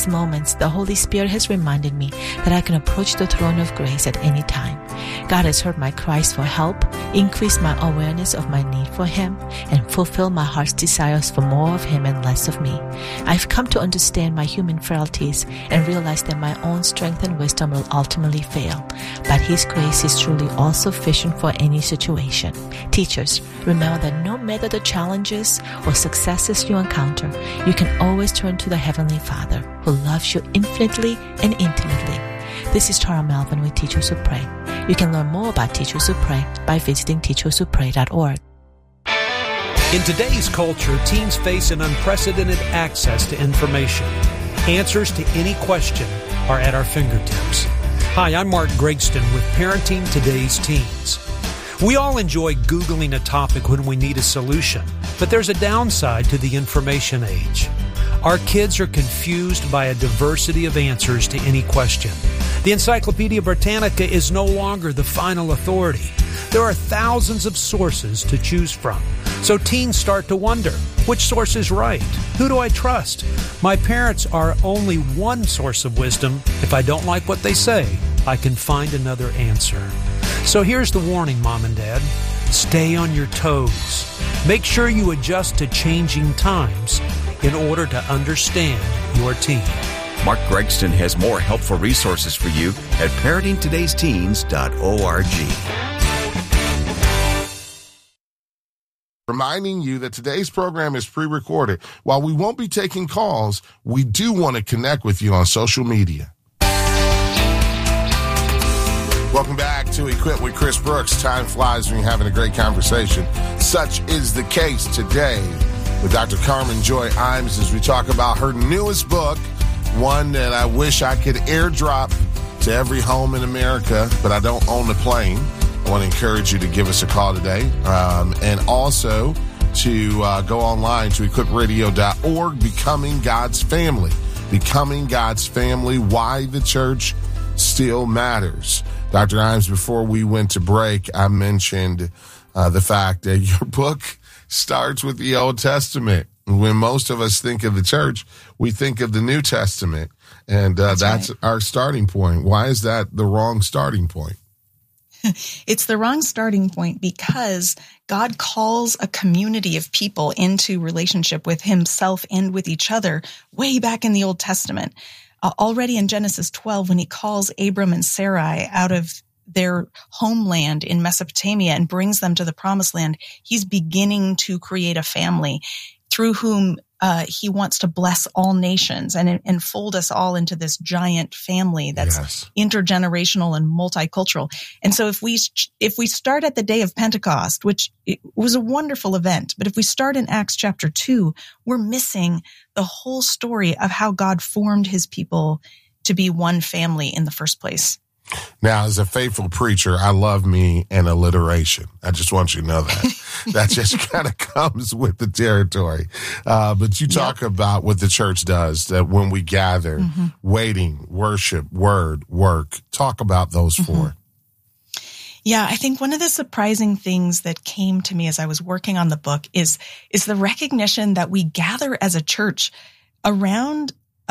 these moments, the Holy Spirit has reminded me that I can approach the throne of grace at any time. God has heard my cries for help, increased my awareness of my need for Him, and fulfilled my heart's desires for more of Him and less of me. I've come to understand my human frailties and realize that my own strength and wisdom will ultimately fail, but His grace is truly all sufficient for any situation. Teachers, remember that no matter the challenges or successes you encounter, you can always turn to the Heavenly Father who loves you infinitely and intimately. This is Tara Melvin with Teachers Who Pray. You can learn more about Teachers Who Pray by visiting teacherswhopray.org. In today's culture, teens face an unprecedented access to information. Answers to any question are at our fingertips. Hi, I'm Mark Gregston with Parenting Today's Teens. We all enjoy Googling a topic when we need a solution, but there's a downside to the information age. Our kids are confused by a diversity of answers to any question. The Encyclopedia Britannica is no longer the final authority. There are thousands of sources to choose from. So teens start to wonder, which source is right? Who do I trust? My parents are only one source of wisdom. If I don't like what they say, I can find another answer. So here's the warning, Mom and Dad. Stay on your toes. Make sure you adjust to changing times in order to understand your teen. Mark Gregston has more helpful resources for you at parentingtodaysteens.org. Reminding you that today's program is pre-recorded. While we won't be taking calls, we do want to connect with you on social media. Welcome back to Equip with Chris Brooks. Time flies when you're having a great conversation. Such is the case today with Dr. Carmen Joy Imes as we talk about her newest book, one that I wish I could airdrop to every home in America, but I don't own the plane. I want to encourage you to give us a call today, and also to go online to equipradio.org, Becoming God's Family. Becoming God's Family, Why the Church Still Matters. Dr. Imes, before we went to break, I mentioned the fact that your book starts with the Old Testament. When most of us think of the church, we think of the New Testament, and that's right. Our starting point. Why is that the wrong starting point? It's the wrong starting point because God calls a community of people into relationship with Himself and with each other way back in the Old Testament. Already in Genesis 12, when He calls Abram and Sarai out of their homeland in Mesopotamia and brings them to the Promised Land, He's beginning to create a family through whom He wants to bless all nations and enfold us all into this giant family that's intergenerational and multicultural. And so if we start at the day of Pentecost, which it was a wonderful event, but if we start in Acts chapter 2, we're missing the whole story of how God formed His people to be one family in the first place. Now, as a faithful preacher, I love me an alliteration. I just want you to know that. That just kind of comes with the territory. But you talk about what the church does, that when we gather, waiting, worship, word, work. Talk about those four. Yeah, I think one of the surprising things that came to me as I was working on the book is the recognition that we gather as a church around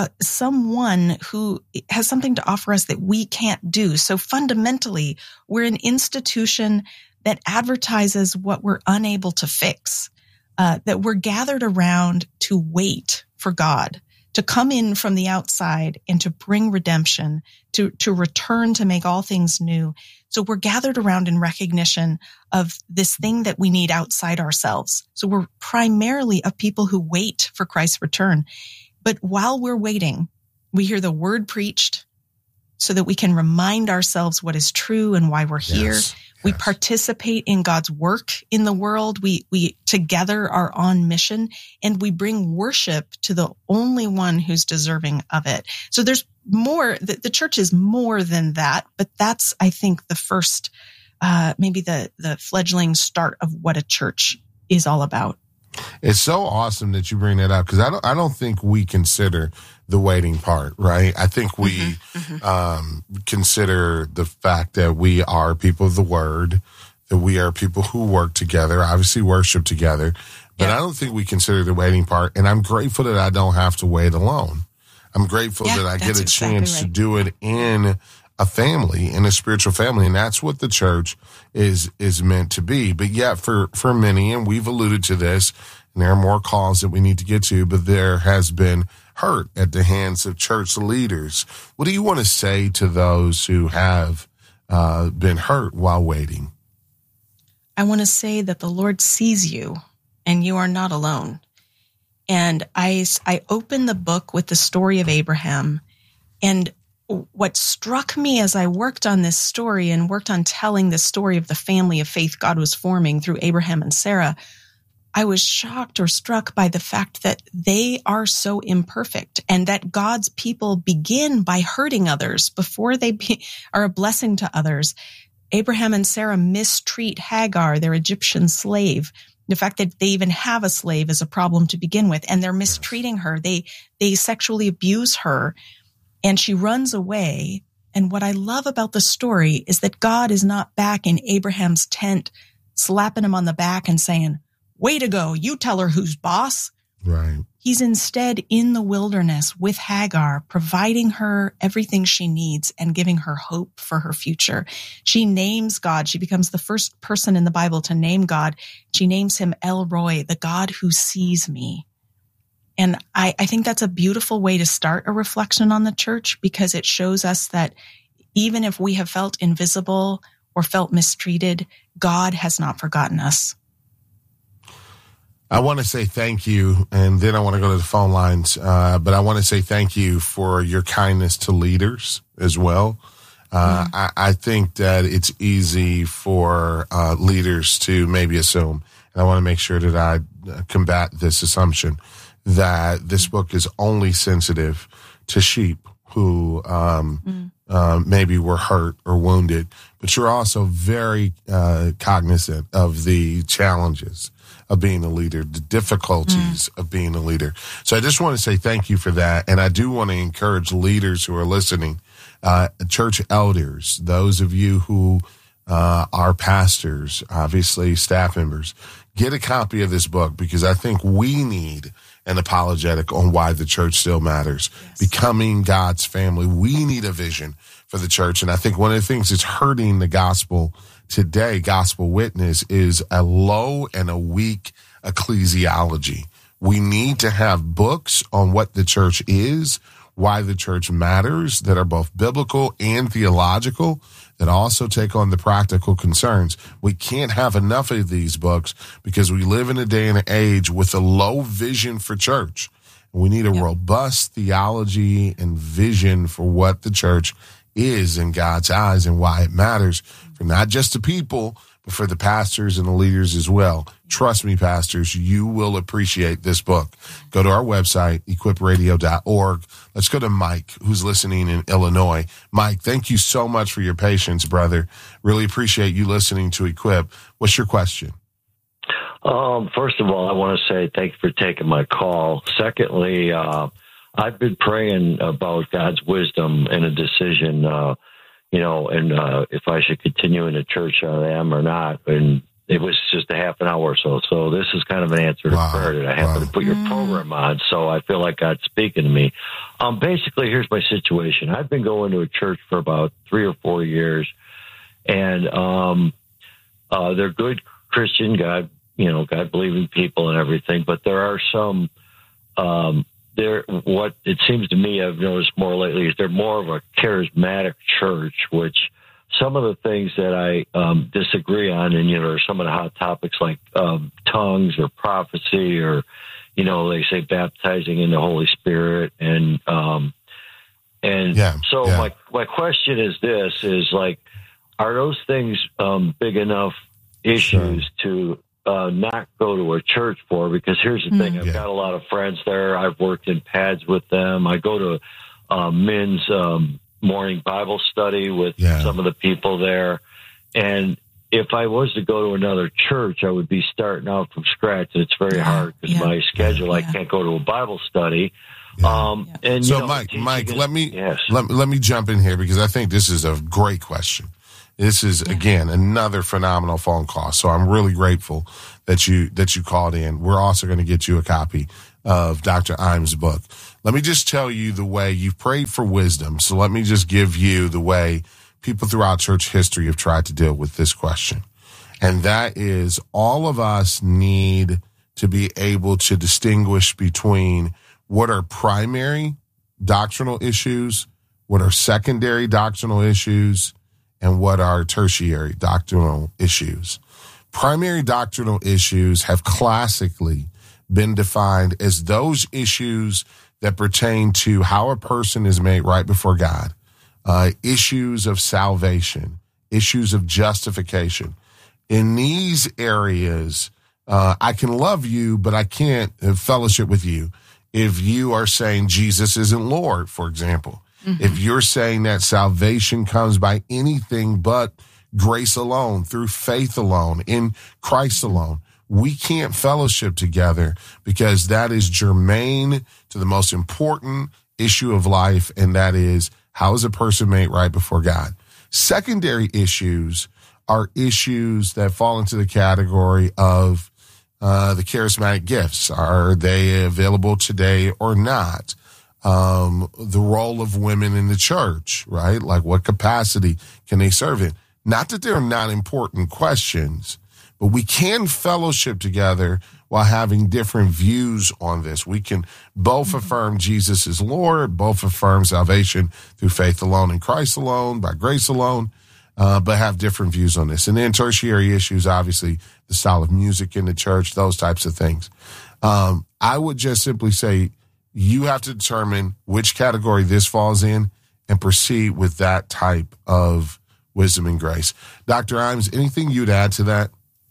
someone who has something to offer us that we can't do. So fundamentally, we're an institution that advertises what we're unable to fix, that we're gathered around to wait for God to come in from the outside and to bring redemption, to return to make all things new. So we're gathered around in recognition of this thing that we need outside ourselves. So we're primarily a people who wait for Christ's return. But while we're waiting, we hear the word preached so that we can remind ourselves what is true and why we're here. We participate in God's work in the world. We together are on mission, and we bring worship to the only one who's deserving of it. So there's more. The church is more than that, but that's, I think, the first, maybe the fledgling start of what a church is all about. It's so awesome that you bring that up, because I don't think we consider the waiting part, right? I think we consider the fact that we are people of the word, that we are people who work together, obviously worship together, but I don't think we consider the waiting part. And I'm grateful that I don't have to wait alone. I'm grateful that I get a chance to right. do it in a family, in a spiritual family. And that's what the church is meant to be. But yet for many, and we've alluded to this, and there are more calls that we need to get to, but there has been hurt at the hands of church leaders. What do you want to say to those who have been hurt while waiting? I want to say that the Lord sees you and you are not alone. And I opened the book with the story of Abraham. And what struck me as I worked on this story and worked on telling the story of the family of faith God was forming through Abraham and Sarah, I was shocked or struck by the fact that they are so imperfect and that God's people begin by hurting others before they are a blessing to others. Abraham and Sarah mistreat Hagar, their Egyptian slave. The fact that they even have a slave is a problem to begin with, and they're mistreating her. They sexually abuse her, and she runs away. And what I love about the story is that God is not back in Abraham's tent slapping him on the back and saying, "Way to go, you tell her who's boss." Right. He's instead in the wilderness with Hagar, providing her everything she needs and giving her hope for her future. She names God. She becomes the first person in the Bible to name God. She names him El Roi, the God who sees me. And I think that's a beautiful way to start a reflection on the church, because it shows us that even if we have felt invisible or felt mistreated, God has not forgotten us. I want to say thank you, and then I want to go to the phone lines, but I want to say thank you for your kindness to leaders as well. I think that it's easy for leaders to maybe assume, and I want to make sure that I combat this assumption, that this book is only sensitive to sheep who maybe were hurt or wounded, but you're also very cognizant of the challenges of being a leader, the difficulties of being a leader. So I just want to say thank you for that. And I do want to encourage leaders who are listening, church elders, those of you who are pastors, obviously staff members, get a copy of this book, because I think we need an apologetic on why the church still matters. Yes. Becoming God's family. We need a vision for the church. And I think one of the things that's hurting the gospel today, gospel witness, is a low and a weak ecclesiology. We need to have books on what the church is, why the church matters, that are both biblical and theological, that also take on the practical concerns. We can't have enough of these books because we live in a day and an age with a low vision for church. We need a robust theology and vision for what the church is in God's eyes and why it matters for not just the people, but for the pastors and the leaders as well. Trust me, pastors, you will appreciate this book. Go to our website, equipradio.org. Let's go to Mike, who's listening in Illinois. Mike, thank you so much for your patience, brother. Really appreciate you listening to Equip. What's your question? First of all, I want to say thank you for taking my call. Secondly, I've been praying about God's wisdom in a decision, and if I should continue in the church I am or not. And it was just a half an hour or so. So this is kind of an answer to prayer that I happened to put your program on. So I feel like God's speaking to me. Basically, here's my situation. I've been going to a church for about 3 or 4 years, and they're good Christian, God-believing people and everything. But there are some what it seems to me I've noticed more lately is they're more of a charismatic church, which some of the things that I disagree on, and are some of the hot topics like tongues or prophecy, or they say baptizing in the Holy Spirit, my question is this: are those things big enough issues to not go to a church for? Because here's the thing, I've got a lot of friends there. I've worked in pads with them. I go to men's morning Bible study with some of the people there. And if I was to go to another church, I would be starting out from scratch. And it's very hard because my schedule, I can't go to a Bible study. And so Mike, let me jump in here, because I think this is a great question. This is, again, another phenomenal phone call. So I'm really grateful that you called in. We're also going to get you a copy of Dr. Imes' book. Let me just tell you the way you've prayed for wisdom. So let me just give you the way people throughout church history have tried to deal with this question. And that is, all of us need to be able to distinguish between what are primary doctrinal issues, what are secondary doctrinal issues, and what are tertiary doctrinal issues. Primary doctrinal issues have classically been defined as those issues that pertain to how a person is made right before God, issues of salvation, issues of justification. In these areas, I can love you, but I can't fellowship with you if you are saying Jesus isn't Lord, for example. Mm-hmm. If you're saying that salvation comes by anything but grace alone, through faith alone, in Christ alone, we can't fellowship together, because that is germane to the most important issue of life, and that is, how is a person made right before God? Secondary issues are issues that fall into the category of the charismatic gifts. Are they available today or not? The role of women in the church, right? Like, what capacity can they serve in? Not that they're not important questions, but we can fellowship together while having different views on this. We can both affirm Jesus is Lord, both affirm salvation through faith alone in Christ alone, by grace alone, but have different views on this. And then tertiary issues, obviously, the style of music in the church, those types of things. I would just simply say, you have to determine which category this falls in and proceed with that type of wisdom and grace. Dr. Imes, anything you'd add to that?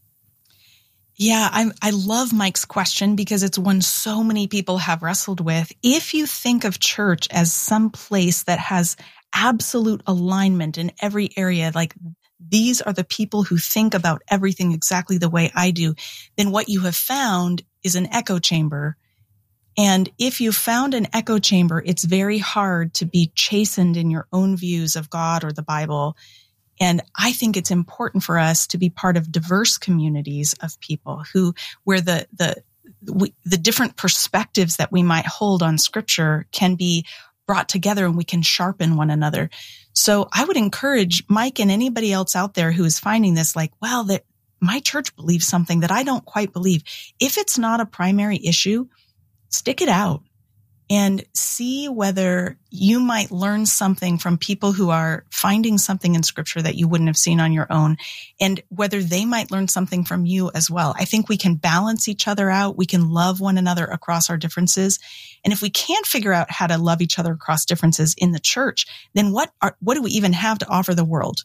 Yeah, I love Mike's question, because it's one so many people have wrestled with. If you think of church as some place that has absolute alignment in every area, like these are the people who think about everything exactly the way I do, then what you have found is an echo chamber. And if you found an echo chamber, it's very hard to be chastened in your own views of God or the Bible. And I think it's important for us to be part of diverse communities of people where the different perspectives that we might hold on Scripture can be brought together, and we can sharpen one another. So I would encourage Mike and anybody else out there who is finding this like, well, that my church believes something that I don't quite believe. If it's not a primary issue, stick it out and see whether you might learn something from people who are finding something in Scripture that you wouldn't have seen on your own, and whether they might learn something from you as well. I think we can balance each other out. We can love one another across our differences. And if we can't figure out how to love each other across differences in the church, then what do we even have to offer the world?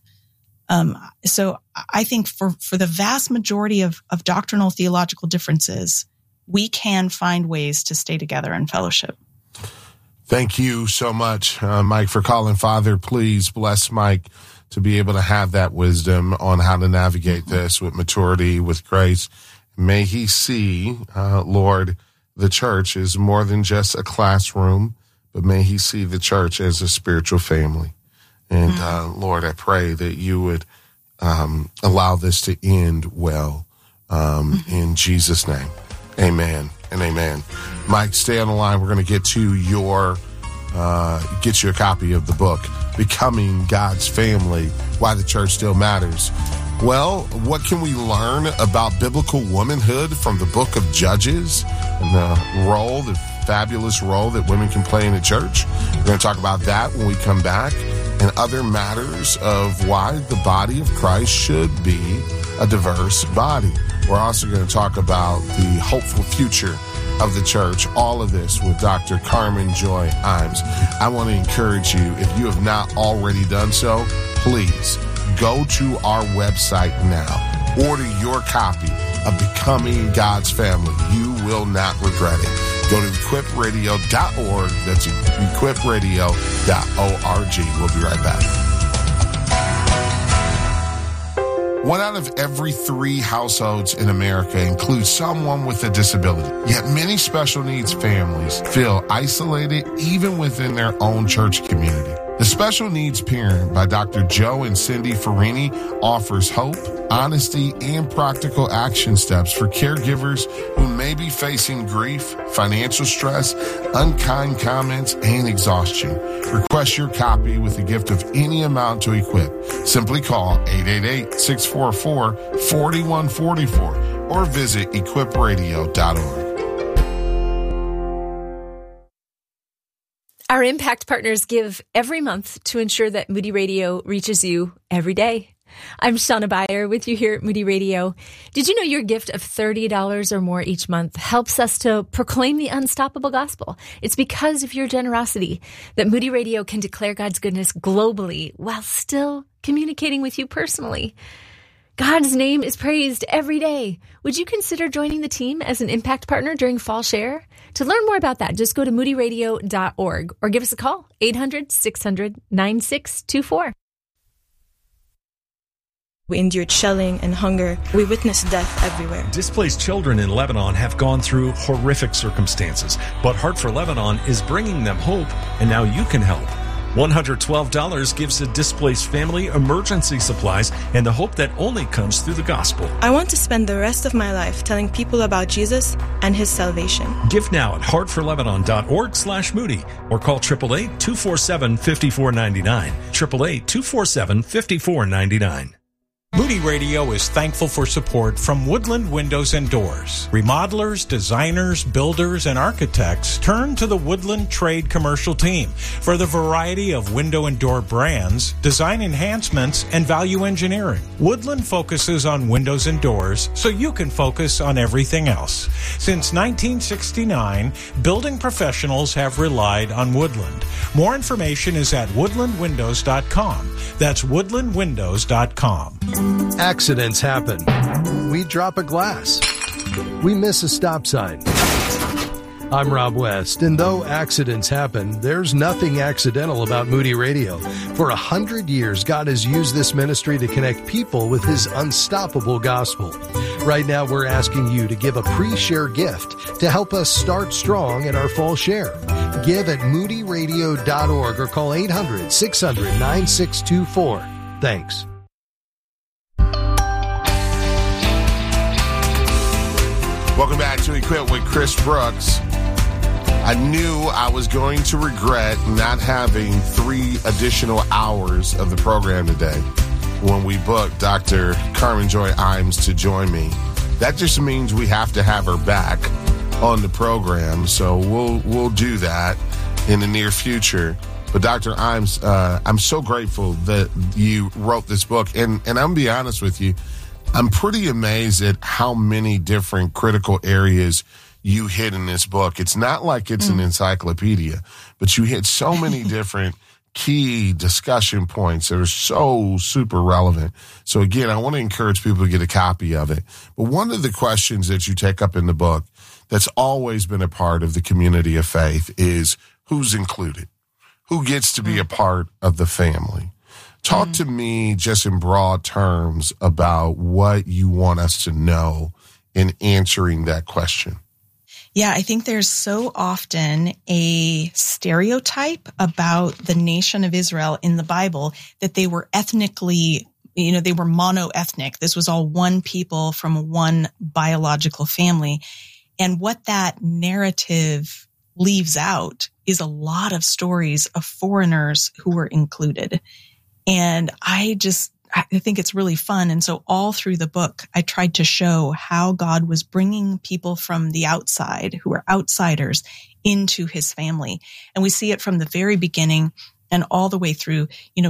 So I think for the vast majority of doctrinal theological differences, we can find ways to stay together in fellowship. Thank you so much, Mike, for calling. Father, please bless Mike to be able to have that wisdom on how to navigate this with maturity, with grace. May he see, Lord, the church is more than just a classroom, but may he see the church as a spiritual family. And Lord, I pray that you would allow this to end well, in Jesus' name. Amen and amen. Mike, stay on the line. We're going to get you a copy of the book, Becoming God's Family, Why the Church Still Matters. Well, what can we learn about biblical womanhood from the book of Judges and the fabulous role that women can play in the church? We're going to talk about that when we come back, and other matters of why the body of Christ should be a diverse body. We're also going to talk about the hopeful future of the church. All of this with Dr. Carmen Joy Imes. I want to encourage you, if you have not already done so, please go to our website now. Order your copy of Becoming God's Family. You will not regret it. Go to equipradio.org. That's equipradio.org. We'll be right back. 1 out of every 3 households in America includes someone with a disability. Yet many special needs families feel isolated even within their own church community. The Special Needs Parent by Dr. Joe and Cindy Farini offers hope, honesty, and practical action steps for caregivers who may be facing grief, financial stress, unkind comments, and exhaustion. Request your copy with a gift of any amount to Equip. Simply call 888-644-4144 or visit equipradio.org. Our Impact Partners give every month to ensure that Moody Radio reaches you every day. I'm Shauna Beyer with you here at Moody Radio. Did you know your gift of $30 or more each month helps us to proclaim the unstoppable gospel? It's because of your generosity that Moody Radio can declare God's goodness globally while still communicating with you personally. God's name is praised every day. Would you consider joining the team as an Impact Partner during Fall Share? To learn more about that, just go to moodyradio.org or give us a call, 800-600-9624. We endured shelling and hunger. We witnessed death everywhere. Displaced children in Lebanon have gone through horrific circumstances, but Heart for Lebanon is bringing them hope, and now you can help. $112 gives a displaced family emergency supplies and the hope that only comes through the gospel. I want to spend the rest of my life telling people about Jesus and his salvation. Give now at heartforlebanon.org/Moody or call 888-247-5499. 888-247-5499. Moody Radio is thankful for support from Woodland Windows and Doors. Remodelers, designers, builders, and architects turn to the Woodland Trade Commercial Team for the variety of window and door brands, design enhancements, and value engineering. Woodland focuses on windows and doors so you can focus on everything else. Since 1969, building professionals have relied on Woodland. More information is at woodlandwindows.com. That's woodlandwindows.com. Accidents happen. We drop a glass. We miss a stop sign. I'm Rob West, and though accidents happen, there's nothing accidental about Moody Radio. For 100 years, God has used this ministry to connect people with his unstoppable gospel. Right now, we're asking you to give a pre-share gift to help us start strong in our fall share. Give at moodyradio.org or call 800-600-9624. Thanks. Welcome back to Equip with Chris Brooks. I knew I was going to regret not having 3 additional hours of the program today when we booked Dr. Carmen Joy Imes to join me. That just means we have to have her back on the program, so we'll do that in the near future. But Dr. Imes, I'm so grateful that you wrote this book, and I'm going to be honest with you, I'm pretty amazed at how many different critical areas you hit in this book. It's not like it's an encyclopedia, but you hit so many different key discussion points that are so super relevant. So again, I want to encourage people to get a copy of it. But one of the questions that you take up in the book that's always been a part of the community of faith is who's included? Who gets to be a part of the family? Talk to me just in broad terms about what you want us to know in answering that question. Yeah, I think there's so often a stereotype about the nation of Israel in the Bible that they were ethnically, they were mono-ethnic. This was all one people from one biological family. And what that narrative leaves out is a lot of stories of foreigners who were included. And I think it's really fun. And so all through the book, I tried to show how God was bringing people from the outside who are outsiders into his family. And we see it from the very beginning and all the way through,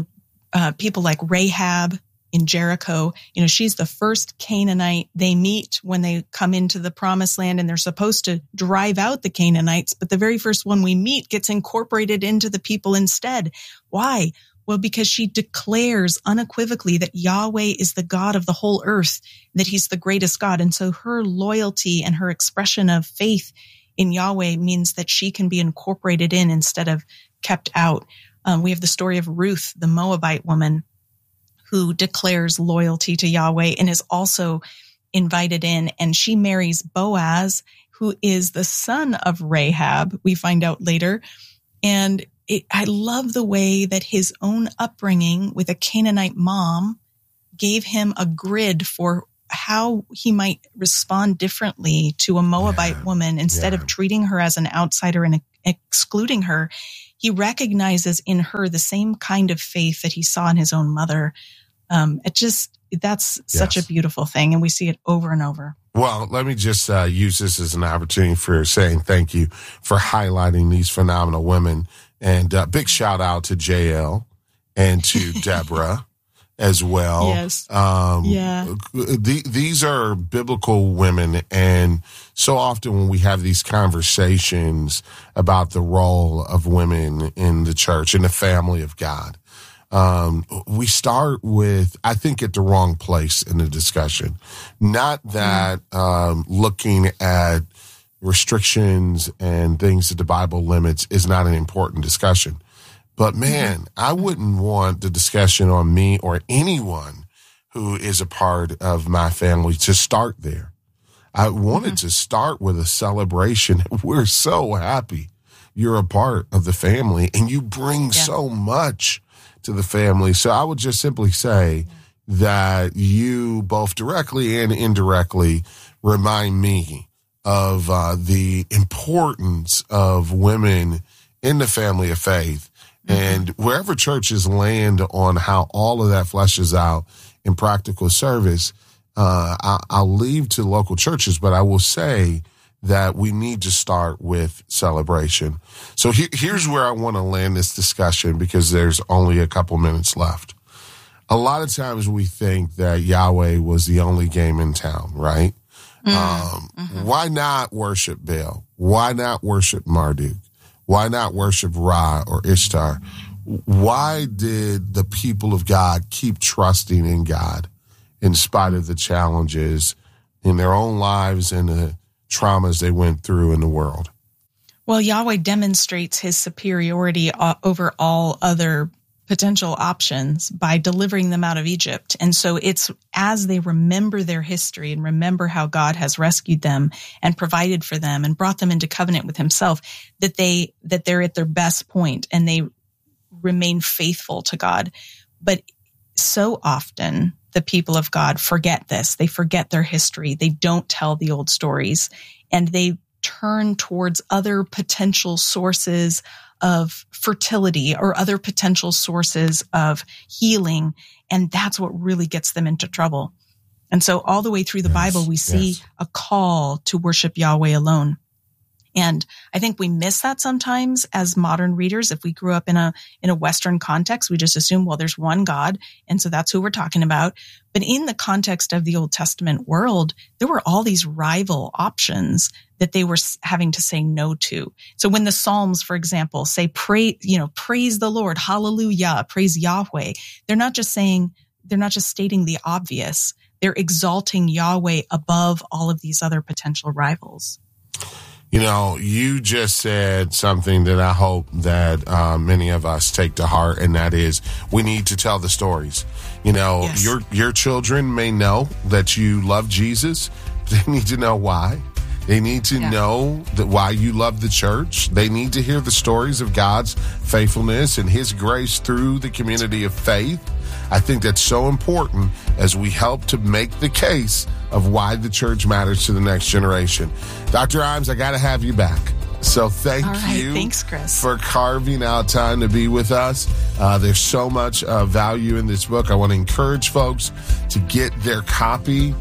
people like Rahab in Jericho. She's the first Canaanite they meet when they come into the promised land, and they're supposed to drive out the Canaanites. But the very first one we meet gets incorporated into the people instead. Why? Well, because she declares unequivocally that Yahweh is the God of the whole earth, that he's the greatest God. And so her loyalty and her expression of faith in Yahweh means that she can be incorporated in instead of kept out. We have the story of Ruth, the Moabite woman, who declares loyalty to Yahweh and is also invited in. And she marries Boaz, who is the son of Rahab, we find out later. And I love the way that his own upbringing with a Canaanite mom gave him a grid for how he might respond differently to a Moabite woman. Instead of treating her as an outsider and excluding her, he recognizes in her the same kind of faith that he saw in his own mother. That's such a beautiful thing. And we see it over and over. Well, let me just use this as an opportunity for saying thank you for highlighting these phenomenal women. And big shout out to JL and to Deborah as well. Yes. These are biblical women. And so often when we have these conversations about the role of women in the church, in the family of God, we start with, I think, at the wrong place in the discussion. Not that looking at restrictions and things that the Bible limits is not an important discussion. But man, I wouldn't want the discussion on me or anyone who is a part of my family to start there. I wanted to start with a celebration. We're so happy you're a part of the family and you bring so much to the family. So I would just simply say that you both directly and indirectly remind me of the importance of women in the family of faith. And wherever churches land on how all of that fleshes out in practical service, I'll leave to local churches, but I will say that we need to start with celebration. So here's where I want to land this discussion because there's only a couple minutes left. A lot of times we think that Yahweh was the only game in town, right? Why not worship Baal? Why not worship Marduk? Why not worship Ra or Ishtar? Why did the people of God keep trusting in God in spite of the challenges in their own lives and the traumas they went through in the world? Well, Yahweh demonstrates his superiority over all other potential options by delivering them out of Egypt. And so it's as they remember their history and remember how God has rescued them and provided for them and brought them into covenant with himself that they're at their best point and they remain faithful to God. But so often the people of God forget this. They forget their history. They don't tell the old stories and they turn towards other potential sources of fertility or other potential sources of healing. And that's what really gets them into trouble. And so all the way through the Bible, we see a call to worship Yahweh alone. And I think we miss that sometimes as modern readers. If we grew up in a Western context, we just assume, well, there's one God. And so that's who we're talking about. But in the context of the Old Testament world, there were all these rival options that they were having to say no to. So when the Psalms, for example, say, praise the Lord, hallelujah, praise Yahweh, they're not just stating the obvious. They're exalting Yahweh above all of these other potential rivals. You know, you just said something that I hope that many of us take to heart, and that is we need to tell the stories. You know, your children may know that you love Jesus. They need to know why. They need to know that why you love the church. They need to hear the stories of God's faithfulness and his grace through the community of faith. I think that's so important as we help to make the case of why the church matters to the next generation. Dr. Imes, I got to have you back. So thank you. Thanks, Chris, for carving out time to be with us. There's so much value in this book. I want to encourage folks to get their copy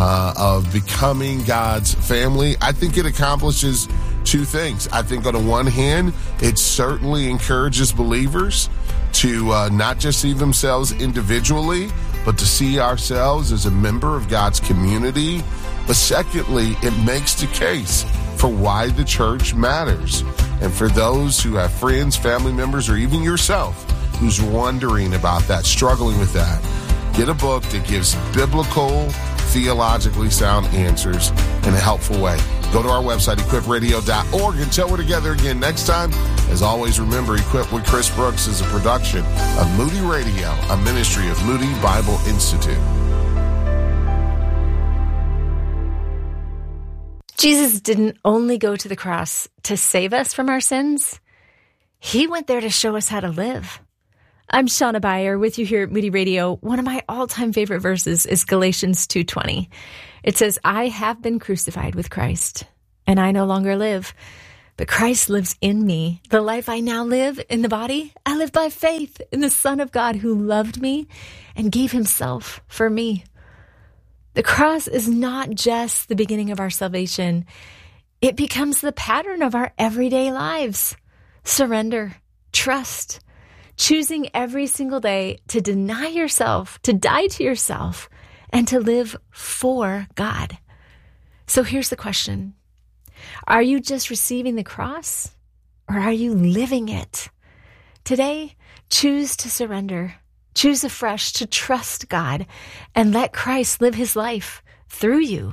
of Becoming God's Family. I think it accomplishes two things. I think on the one hand, it certainly encourages believers to not just see themselves individually, but to see ourselves as a member of God's community. But secondly, it makes the case for why the church matters. And for those who have friends, family members, or even yourself who's wondering about that, struggling with that, get a book that gives biblical, theologically sound answers in a helpful way. Go to our website, equipradio.org, until we're together again next time. As always, remember, Equipped with Chris Brooks is a production of Moody Radio, a ministry of Moody Bible Institute. Jesus didn't only go to the cross to save us from our sins. He went there to show us how to live. I'm Shauna Beyer with you here at Moody Radio. One of my all-time favorite verses is Galatians 2:20. It says, I have been crucified with Christ, and I no longer live, but Christ lives in me. The life I now live in the body, I live by faith in the Son of God who loved me and gave himself for me. The cross is not just the beginning of our salvation. It becomes the pattern of our everyday lives. Surrender, trust, choosing every single day to deny yourself, to die to yourself, and to live for God. So here's the question. Are you just receiving the cross, or are you living it? Today, choose to surrender. Choose afresh to trust God and let Christ live his life through you.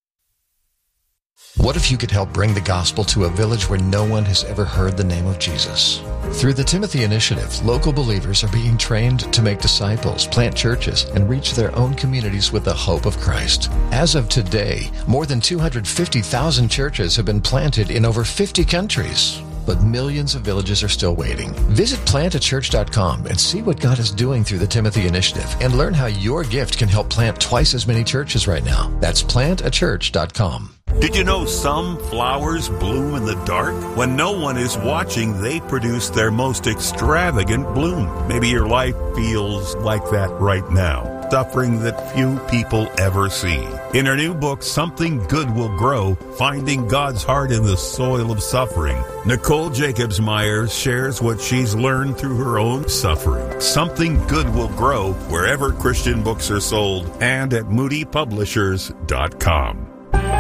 What if you could help bring the gospel to a village where no one has ever heard the name of Jesus? Through the Timothy Initiative, local believers are being trained to make disciples, plant churches, and reach their own communities with the hope of Christ. As of today, more than 250,000 churches have been planted in over 50 countries. But millions of villages are still waiting. Visit plantachurch.com and see what God is doing through the Timothy Initiative and learn how your gift can help plant twice as many churches right now. That's plantachurch.com. Did you know some flowers bloom in the dark? When no one is watching, they produce their most extravagant bloom. Maybe your life feels like that right now, suffering that few people ever see. In her new book, Something Good Will Grow, Finding God's Heart in the Soil of Suffering, Nicole Jacobs Myers shares what she's learned through her own suffering. Something Good Will Grow wherever Christian books are sold and at moodypublishers.com.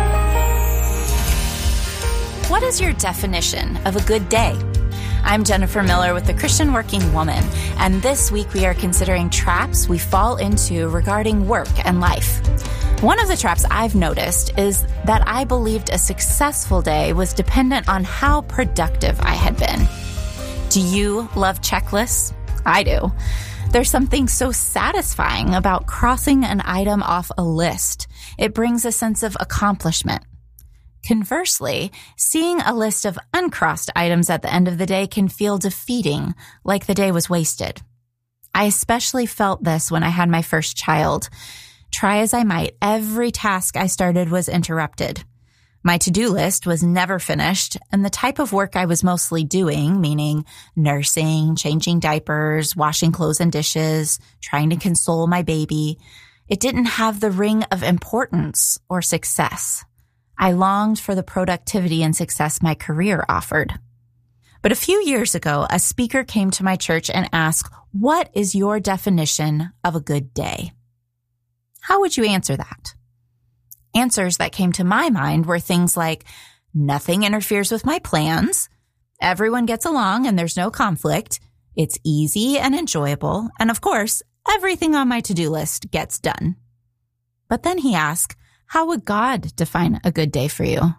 What is your definition of a good day? I'm Jennifer Miller with the Christian Working Woman, and this week we are considering traps we fall into regarding work and life. One of the traps I've noticed is that I believed a successful day was dependent on how productive I had been. Do you love checklists? I do. There's something so satisfying about crossing an item off a list. It brings a sense of accomplishment. Conversely, seeing a list of uncrossed items at the end of the day can feel defeating, like the day was wasted. I especially felt this when I had my first child. Try as I might, every task I started was interrupted. My to-do list was never finished, and the type of work I was mostly doing, meaning nursing, changing diapers, washing clothes and dishes, trying to console my baby, it didn't have the ring of importance or success. I longed for the productivity and success my career offered. But a few years ago, a speaker came to my church and asked, "What is your definition of a good day?" How would you answer that? Answers that came to my mind were things like, nothing interferes with my plans, everyone gets along and there's no conflict, it's easy and enjoyable, and of course, everything on my to-do list gets done. But then he asked, how would God define a good day for you?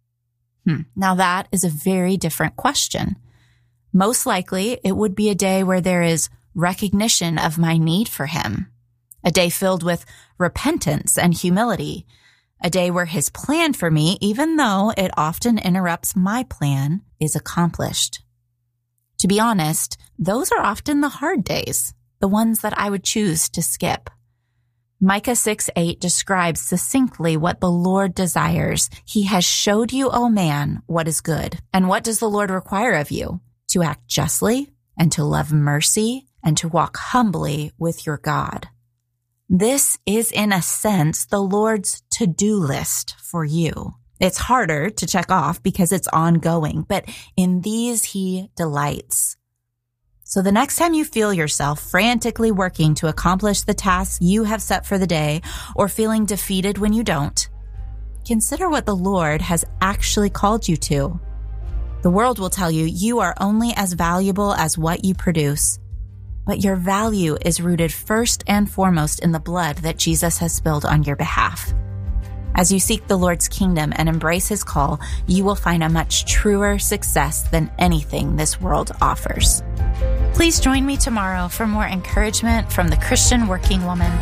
Now that is a very different question. Most likely, it would be a day where there is recognition of my need for him, a day filled with repentance and humility, a day where his plan for me, even though it often interrupts my plan, is accomplished. To be honest, those are often the hard days, the ones that I would choose to skip. Micah 6:8 describes succinctly what the Lord desires. He has showed you, O man, what is good. And what does the Lord require of you? To act justly and to love mercy and to walk humbly with your God. This is, in a sense, the Lord's to-do list for you. It's harder to check off because it's ongoing, but in these he delights. So the next time you feel yourself frantically working to accomplish the tasks you have set for the day or feeling defeated when you don't, consider what the Lord has actually called you to. The world will tell you you are only as valuable as what you produce, but your value is rooted first and foremost in the blood that Jesus has spilled on your behalf. As you seek the Lord's kingdom and embrace his call, you will find a much truer success than anything this world offers. Please join me tomorrow for more encouragement from the Christian Working Woman.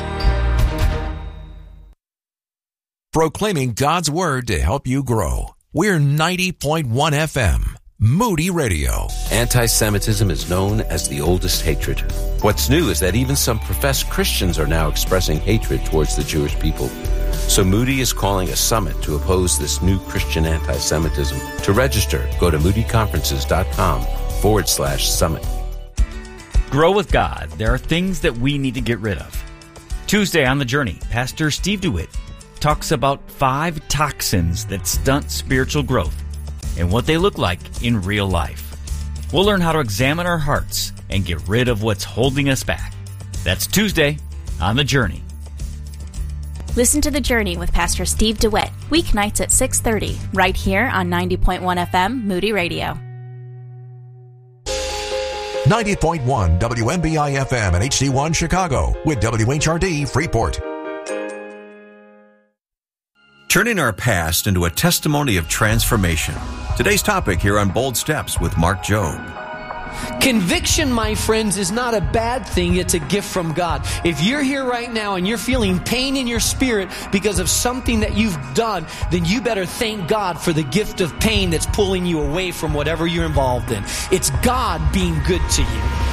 Proclaiming God's word to help you grow. We're 90.1 FM, Moody Radio. Anti-Semitism is known as the oldest hatred. What's new is that even some professed Christians are now expressing hatred towards the Jewish people. So Moody is calling a summit to oppose this new Christian anti-Semitism. To register, go to moodyconferences.com/summit. Grow with God. There are things that we need to get rid of. Tuesday on The Journey, Pastor Steve DeWitt talks about 5 toxins that stunt spiritual growth and what they look like in real life. We'll learn how to examine our hearts and get rid of what's holding us back. That's Tuesday on The Journey. Listen to The Journey with Pastor Steve DeWitt, weeknights at 6:30, right here on 90.1 FM, Moody Radio. 90.1 WMBI FM and HD1 Chicago with WHRD Freeport. Turning our past into a testimony of transformation. Today's topic here on Bold Steps with Mark Jobe. Conviction, my friends, is not a bad thing. It's a gift from God. If you're here right now and you're feeling pain in your spirit because of something that you've done, then you better thank God for the gift of pain that's pulling you away from whatever you're involved in. It's God being good to you.